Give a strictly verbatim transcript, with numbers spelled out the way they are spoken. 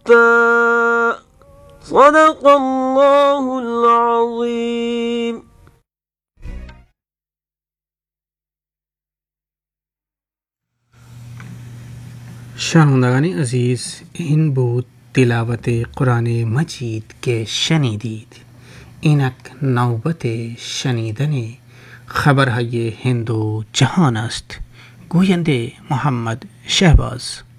شتى صدق الله العظيم. शर्मंदगानी अजीज़, इन बूत तिलावत कुरान मजीद के शनीदीद इनक नौबत शनीदने खबर है ये हिंदू जहान است. गोयंदे मोहम्मद शहबाज.